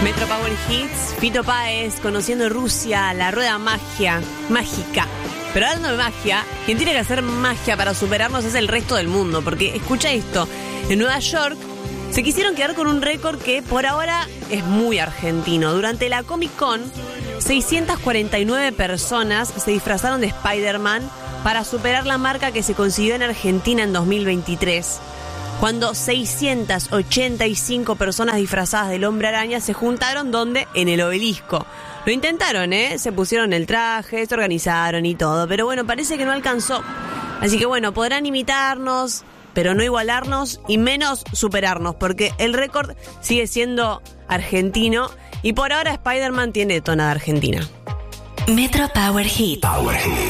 Metro Power Hits, Fito Páez, conociendo Rusia, la rueda mágica. Pero hablando de magia, quien tiene que hacer magia para superarnos es el resto del mundo, porque escucha esto, en Nueva York se quisieron quedar con un récord que por ahora es muy argentino. Durante la Comic Con, 649 personas se disfrazaron de Spider-Man para superar la marca que se consiguió en Argentina en 2023. Cuando 685 personas disfrazadas del Hombre Araña se juntaron, ¿dónde? En el Obelisco. Lo intentaron, se pusieron el traje, se organizaron y todo, pero bueno, parece que no alcanzó. Así que bueno, podrán imitarnos, pero no igualarnos y menos superarnos, porque el récord sigue siendo argentino y por ahora Spider-Man tiene tonada argentina. Metro Power Hit.